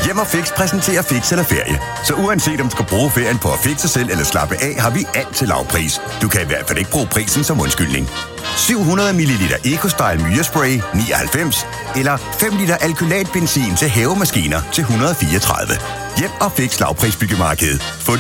Hjem og Fix præsenterer Fix eller Ferie. Så uanset om du skal bruge ferien på at fikse selv eller slappe af, har vi alt til lavpris. Du kan i hvert fald ikke bruge prisen som undskyldning. 700 ml EcoStyle Myrespray 99 eller 5 liter alkylatbenzin til havemaskiner til 134. Hjem og Fix lavprisbyggemarkedet. Få